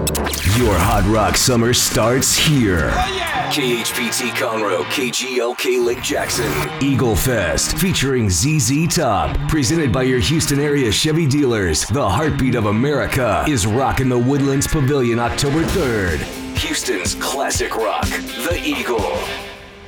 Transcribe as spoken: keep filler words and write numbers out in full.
Your Hot Rock summer starts here. Oh, yeah. K H P T Conroe, K G L K Lake Jackson. Eagle Fest featuring Z Z Top. Presented by your Houston area Chevy dealers. The heartbeat of America is rocking the Woodlands Pavilion October third. Houston's classic rock, The Eagle.